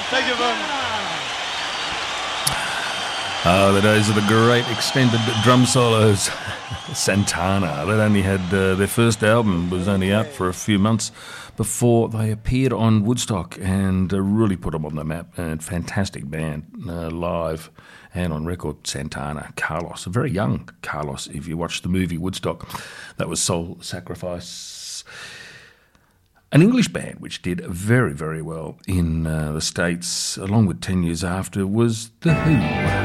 Thank you very much. The days of the great extended drum solos. Santana. They'd only had their first album was only out for a few months before they appeared on Woodstock and really put them on the map. And fantastic band, live and on record. Santana, Carlos, a very young Carlos. If you watch the movie Woodstock, that was Soul Sacrifice. An English band which did very, very well in the States, along with 10 years after, was The Who.